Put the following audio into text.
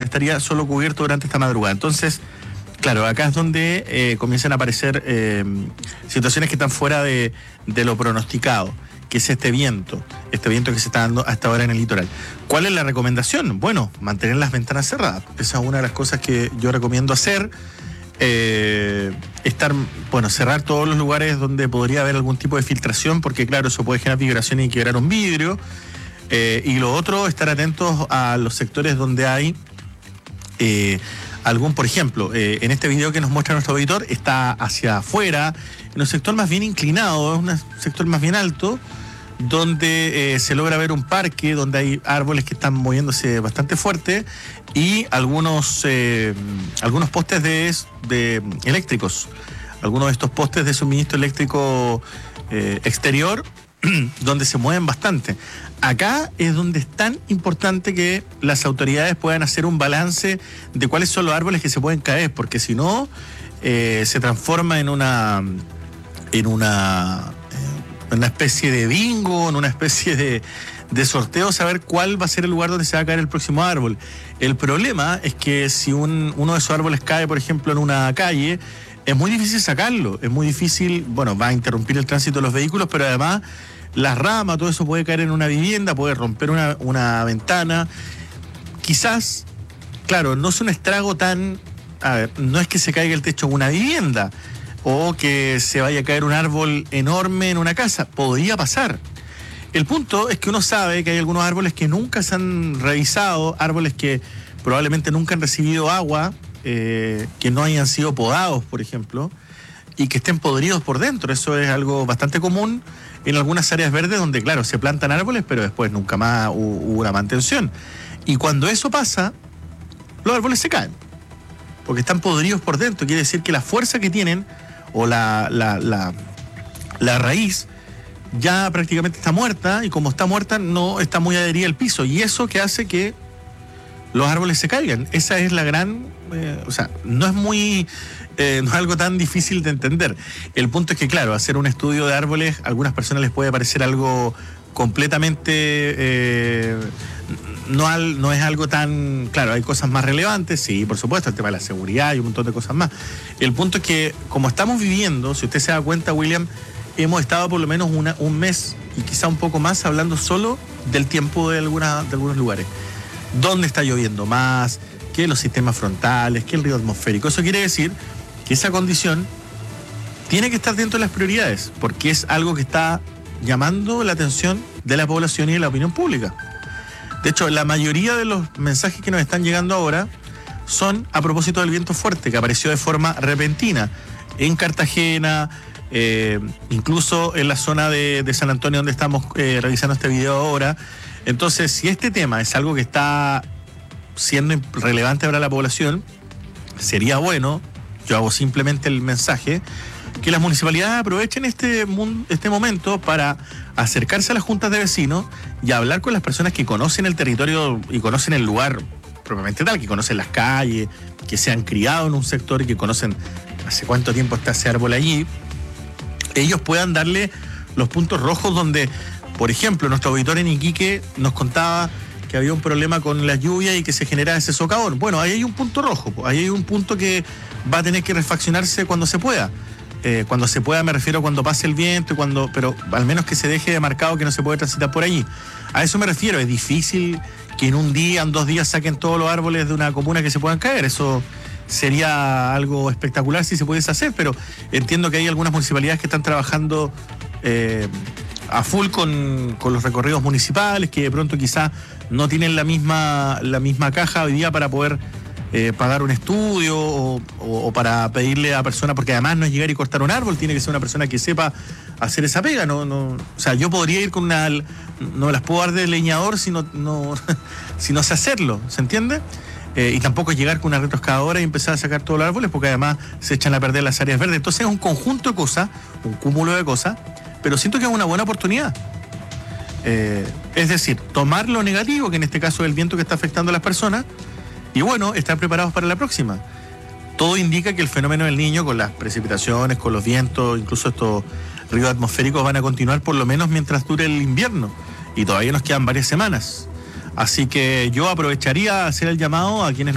estaría solo cubierto durante esta madrugada. Entonces, claro, acá es donde comienzan a aparecer situaciones que están fuera de lo pronosticado, que es este viento que se está dando hasta ahora en el litoral. ¿Cuál es la recomendación? Bueno, mantener las ventanas cerradas. Esa es una de las cosas que yo recomiendo hacer. Cerrar todos los lugares donde podría haber algún tipo de filtración, porque claro, eso puede generar vibraciones y quebrar un vidrio. Y lo otro, estar atentos a los sectores donde hay algún, por ejemplo, en este video que nos muestra nuestro auditor, está hacia afuera, en un sector más bien inclinado, es un sector más bien alto, donde se logra ver un parque, donde hay árboles que están moviéndose bastante fuerte y algunos postes de eléctricos, algunos de estos postes de suministro eléctrico exterior, donde se mueven bastante. Acá es donde es tan importante que las autoridades puedan hacer un balance de cuáles son los árboles que se pueden caer, porque si no, se transforma en una especie de bingo, en una especie de sorteo, saber cuál va a ser el lugar donde se va a caer el próximo árbol. El problema es que si uno de esos árboles cae, por ejemplo, en una calle, es muy difícil sacarlo, es muy difícil, va a interrumpir el tránsito de los vehículos, pero además las ramas, todo eso puede caer en una vivienda, puede romper una ventana. Quizás, claro, no es un estrago no es que se caiga el techo de una vivienda o que se vaya a caer un árbol enorme en una casa, podría pasar. El punto es que uno sabe que hay algunos árboles que nunca se han revisado, árboles que probablemente nunca han recibido agua, que no hayan sido podados, por ejemplo, y que estén podridos por dentro. Eso es algo bastante común en algunas áreas verdes donde, claro, se plantan árboles, pero después nunca más hubo una mantención. Y cuando eso pasa, los árboles se caen, porque están podridos por dentro. Quiere decir que la fuerza que tienen, o la raíz, ya prácticamente está muerta, y como está muerta, no está muy adherida al piso. Y eso que hace que los árboles se caigan. Esa es la gran... no es algo tan difícil de entender. El punto es que, claro, hacer un estudio de árboles, a algunas personas les puede parecer algo completamente... no es algo tan... Claro, hay cosas más relevantes, sí, por supuesto, el tema de la seguridad y un montón de cosas más. El punto es que, como estamos viviendo, si usted se da cuenta, William, hemos estado por lo menos un mes y quizá un poco más hablando solo del tiempo de algunos lugares. ¿Dónde está lloviendo más? ¿Qué los sistemas frontales? ¿Qué el río atmosférico? Eso quiere decir que esa condición tiene que estar dentro de las prioridades, porque es algo que está llamando la atención de la población y de la opinión pública. De hecho, la mayoría de los mensajes que nos están llegando ahora son a propósito del viento fuerte, que apareció de forma repentina en Cartagena, incluso en la zona de San Antonio, donde estamos revisando este video ahora. Entonces, si este tema es algo que está siendo relevante para la población, sería bueno, yo hago simplemente el mensaje, que las municipalidades aprovechen este momento para acercarse a las juntas de vecinos y hablar con las personas que conocen el territorio y conocen el lugar propiamente tal, que conocen las calles, que se han criado en un sector y que conocen hace cuánto tiempo está ese árbol allí. Ellos puedan darle los puntos rojos donde, por ejemplo, nuestro auditor en Iquique nos contaba que había un problema con la lluvia y que se genera ese socavón. Bueno, ahí hay un punto rojo, ahí hay un punto que va a tener que refaccionarse cuando se pueda. Cuando se pueda me refiero cuando pase el viento, pero al menos que se deje marcado que no se puede transitar por allí. A eso me refiero. Es difícil que en un día, en 2 días saquen todos los árboles de una comuna que se puedan caer. Eso sería algo espectacular si se pudiese hacer, pero entiendo que hay algunas municipalidades que están trabajando a full con los recorridos municipales, que de pronto quizás no tienen la misma caja hoy día para poder pagar un estudio o para pedirle a personas, porque además no es llegar y cortar un árbol, tiene que ser una persona que sepa hacer esa pega. O sea, yo podría ir con no las puedo dar de leñador si no sé hacerlo, ¿se entiende? Y tampoco es llegar con una retroexcavadora y empezar a sacar todos los árboles, porque además se echan a perder las áreas verdes. Entonces es un conjunto de cosas, un cúmulo de cosas, pero siento que es una buena oportunidad. Es decir, tomar lo negativo, que en este caso es el viento que está afectando a las personas, y bueno, estar preparados para la próxima. Todo indica que el fenómeno del Niño, con las precipitaciones, con los vientos, incluso estos ríos atmosféricos, van a continuar por lo menos mientras dure el invierno, y todavía nos quedan varias semanas. Así que yo aprovecharía a hacer el llamado a quienes